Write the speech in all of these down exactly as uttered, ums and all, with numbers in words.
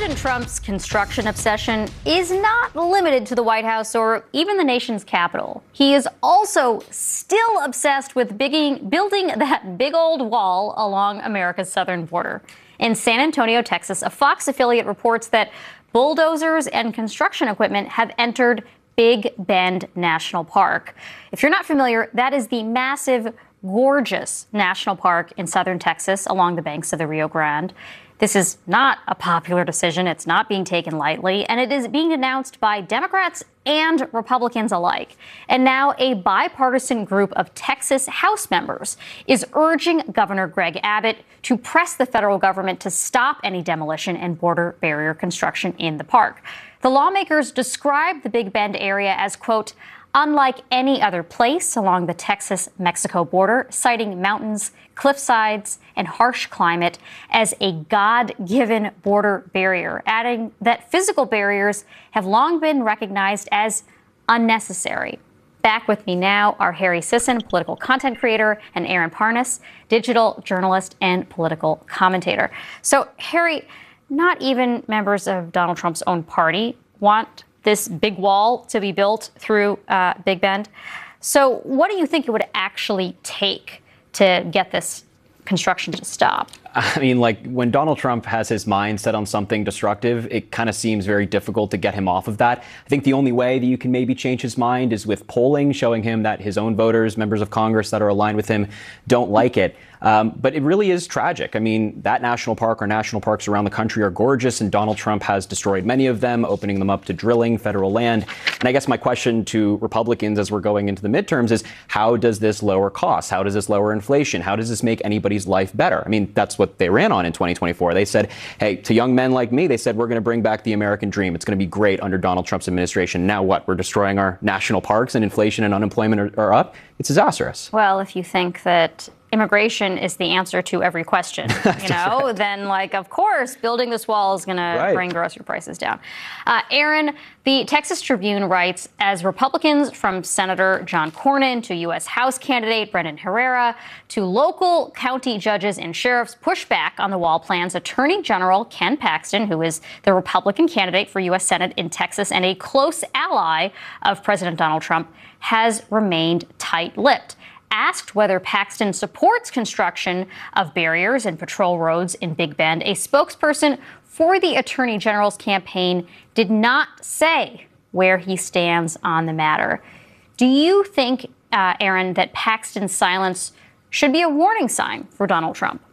President Trump's construction obsession is not limited to the White House or even the nation's capital. He is also still obsessed with bigging, building that big old wall along America's southern border. In San Antonio, Texas, a Fox affiliate reports that bulldozers and construction equipment have entered Big Bend National Park. If you're not familiar, that is the massive, gorgeous national park in southern Texas along the banks of the Rio Grande. This is not a popular decision. It's not being taken lightly, and it is being denounced by Democrats and Republicans alike. And now a bipartisan group of Texas House members is urging Governor Greg Abbott to press the federal government to stop any demolition and border barrier construction in the park. The lawmakers describe the Big Bend area as, quote, unlike any other place along the Texas-Mexico border, citing mountains, cliff sides, and harsh climate as a God-given border barrier, adding that physical barriers have long been recognized as unnecessary. Back with me now are Harry Sisson, political content creator, and Aaron Parnas, digital journalist and political commentator. So, Harry, not even members of Donald Trump's own party want this big wall to be built through uh, Big Bend. So what do you think it would actually take to get this construction to stop? I mean, like, when Donald Trump has his mind set on something destructive, it kind of seems very difficult to get him off of that. I think the only way that you can maybe change his mind is with polling, showing him that his own voters, members of Congress that are aligned with him, don't like it. Um, but it really is tragic. I mean, that national park or national parks around the country are gorgeous, and Donald Trump has destroyed many of them, opening them up to drilling federal land. And I guess my question to Republicans as we're going into the midterms is, how does this lower costs? How does this lower inflation? How does this make anybody's life better? I mean, that's what they ran on in twenty twenty-four. They said, hey, to young men like me, they said, we're going to bring back the American dream. It's going to be great under Donald Trump's administration. Now what? We're destroying our national parks, and inflation and unemployment are, are up. It's disastrous. Well, if you think that immigration is the answer to every question, you know, right. then, like, of course, building this wall is going right. to bring grocery prices down. Uh, Aaron, the Texas Tribune writes, as Republicans from Senator John Cornyn to U S House candidate Brendan Herrera to local county judges and sheriffs push back on the wall plans, Attorney General Ken Paxton, who is the Republican candidate for U S Senate in Texas and a close ally of President Donald Trump, has remained tight-lipped. Asked whether Paxton supports construction of barriers and patrol roads in Big Bend, a spokesperson for the Attorney General's campaign did not say where he stands on the matter. Do you think, uh, Aaron, that Paxton's silence should be a warning sign for Donald Trump?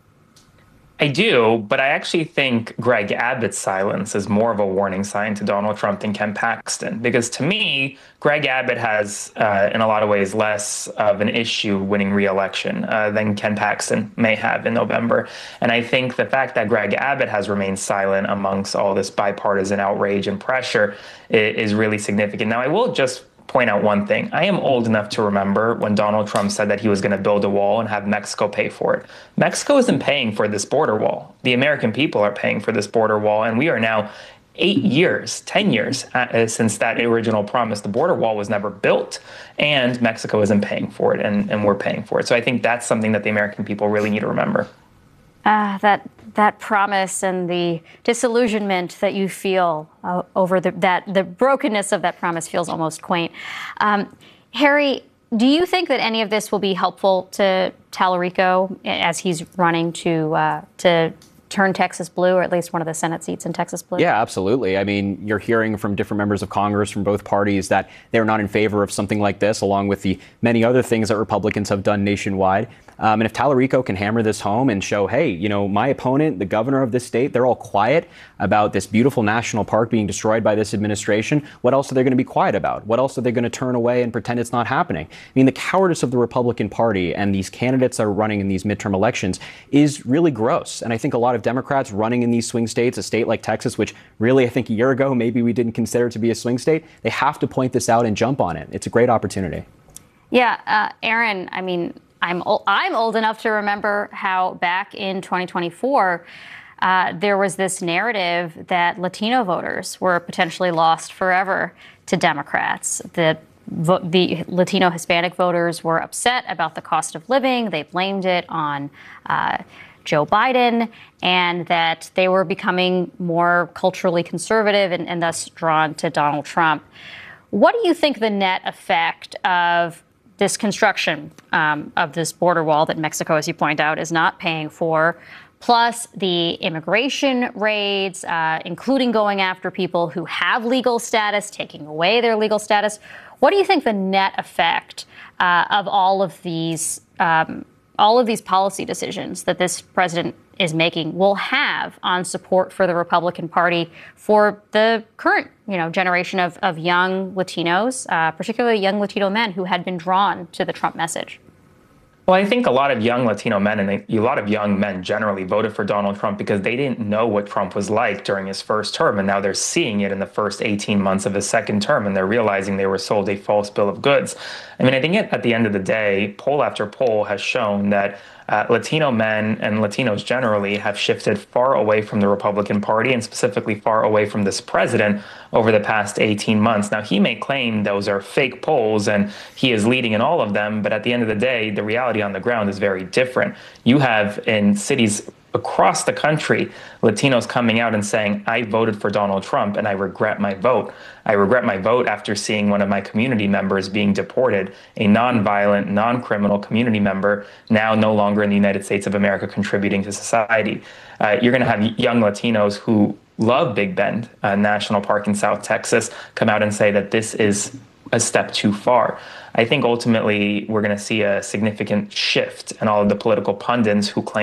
I do, but I actually think Greg Abbott's silence is more of a warning sign to Donald Trump than Ken Paxton, because to me, Greg Abbott has, uh, in a lot of ways, less of an issue winning re-election uh, than Ken Paxton may have in November. And I think the fact that Greg Abbott has remained silent amongst all this bipartisan outrage and pressure is really significant. Now, I will just point out one thing. I am old enough to remember when Donald Trump said that he was going to build a wall and have Mexico pay for it. Mexico isn't paying for this border wall. The American people are paying for this border wall, and we are now eight years, ten years uh, since that original promise. The border wall was never built, and Mexico isn't paying for it, and, and we're paying for it. So I think that's something that the American people really need to remember. Uh, that that promise and the disillusionment that you feel uh, over the, that the brokenness of that promise feels almost quaint. Um, Harry, do you think that any of this will be helpful to Tallarico as he's running to uh, to turn Texas blue, or at least one of the Senate seats in Texas blue? Yeah, absolutely. I mean, you're hearing from different members of Congress from both parties that they're not in favor of something like this, along with the many other things that Republicans have done nationwide. Um, and if Tallarico can hammer this home and show, hey, you know, my opponent, the governor of this state, they're all quiet about this beautiful national park being destroyed by this administration, what else are they going to be quiet about? What else are they going to turn away and pretend it's not happening? I mean, the cowardice of the Republican Party and these candidates that are running in these midterm elections is really gross. And I think a lot of Democrats running in these swing states, a state like Texas, which really, I think a year ago, maybe we didn't consider to be a swing state, they have to point this out and jump on it. It's a great opportunity. Yeah, uh, Aaron, I mean, I'm old, I'm old enough to remember how back in twenty twenty-four, uh, there was this narrative that Latino voters were potentially lost forever to Democrats. The, the Latino Hispanic voters were upset about the cost of living. They blamed it on uh, Joe Biden, and that they were becoming more culturally conservative and, and thus drawn to Donald Trump. What do you think the net effect of this construction um, of this border wall that Mexico, as you point out, is not paying for, plus the immigration raids, uh, including going after people who have legal status, taking away their legal status? What do you think the net effect uh, of all of these um, all of these policy decisions that this president is making will have on support for the Republican Party for the current, you know, generation of, of young Latinos, uh, particularly young Latino men who had been drawn to the Trump message? Well, I think a lot of young Latino men and a lot of young men generally voted for Donald Trump because they didn't know what Trump was like during his first term. And now they're seeing it in the first eighteen months of his second term, and they're realizing they were sold a false bill of goods. I mean, I think at the end of the day, poll after poll has shown that Uh, Latino men and Latinos generally have shifted far away from the Republican Party, and specifically far away from this president over the past eighteen months. Now, he may claim those are fake polls and he is leading in all of them, but at the end of the day, the reality on the ground is very different. You have in cities across the country, Latinos coming out and saying, I voted for Donald Trump and I regret my vote. I regret my vote after seeing one of my community members being deported, a nonviolent, non-criminal community member, now no longer in the United States of America contributing to society. Uh, you're going to have young Latinos who love Big Bend uh, National Park in South Texas come out and say that this is a step too far. I think ultimately we're going to see a significant shift in all of the political pundits who claim